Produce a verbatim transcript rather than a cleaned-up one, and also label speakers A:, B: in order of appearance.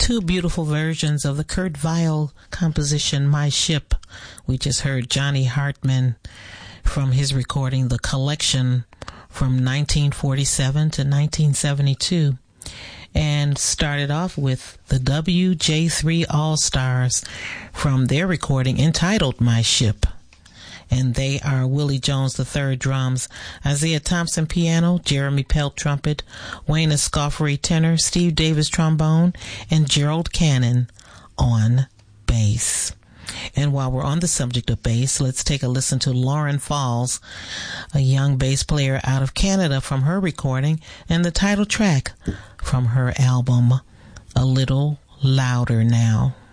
A: two beautiful versions of the Kurt Weill composition, My Ship. We just heard Johnny Hartman from his recording, The Collection, from nineteen forty-seven to nineteen seventy-two. And started off with the W J three All-Stars from their recording entitled My Ship. And they are Willie Jones the third drums, Isaiah Thompson piano, Jeremy Pelt trumpet, Wayne Escoffery tenor, Steve Davis trombone, and Gerald Cannon on bass. And while we're on the subject of bass, let's take a listen to Lauren Falls, a young bass player out of Canada, from her recording and the title track from her album, A Little Louder Now.